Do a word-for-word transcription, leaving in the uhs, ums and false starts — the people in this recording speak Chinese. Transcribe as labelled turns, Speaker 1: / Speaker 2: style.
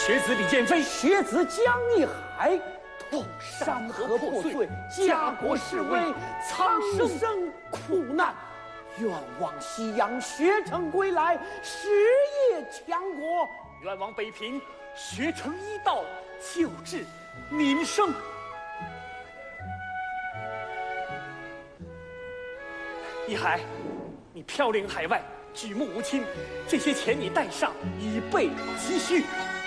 Speaker 1: 学子李建飞，
Speaker 2: 学子江一海，痛山河破碎，家国失危，苍生苦难。愿往西洋学成归来，实业强国。
Speaker 1: 愿往北平学成医道，救治民生。一海，你飘零海外，举目无亲，这些钱你带上，以备急需。